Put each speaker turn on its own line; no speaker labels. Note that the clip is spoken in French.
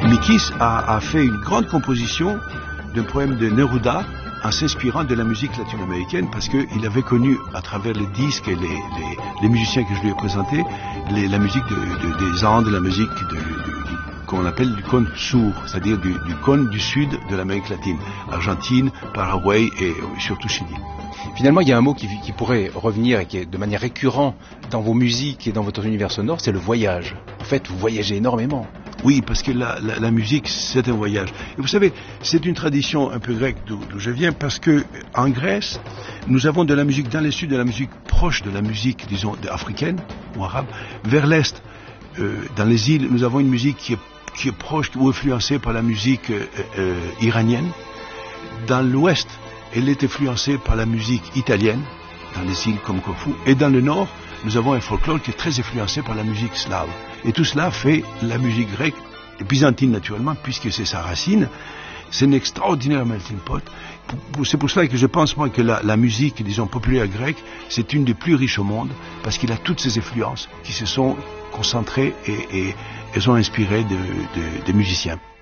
Mikis a fait une grande composition d'un poème de Neruda en s'inspirant de la musique latino-américaine parce qu'il avait connu à travers les disques et les musiciens que je lui ai présentés la musique des Andes, la musique qu'on appelle du cône sourd, c'est-à-dire du cône du sud de l'Amérique latine, Argentine, Paraguay et surtout Chili.
Finalement, il y a un mot qui pourrait revenir et qui est de manière récurrente dans vos musiques et dans votre univers sonore, c'est le voyage. En fait, vous voyagez énormément.
Oui, parce que la musique, c'est un voyage. Et vous savez, c'est une tradition un peu grecque d'où je viens, parce que en Grèce, nous avons de la musique dans le sud, de la musique proche de la musique, disons, africaine ou arabe. Vers l'est, dans les îles, nous avons une musique qui est proche ou influencée par la musique iranienne. Dans l'ouest, elle est influencée par la musique italienne, dans les îles comme Corfou. Et dans le nord, nous avons un folklore qui est très influencé par la musique slave. Et tout cela fait la musique grecque, et byzantine naturellement, puisque c'est sa racine. C'est un extraordinaire melting pot. C'est pour cela que je pense, moi, que la musique, disons, populaire grecque, c'est une des plus riches au monde, parce qu'il a toutes ces influences qui se sont concentrées et sont inspirées de musiciens.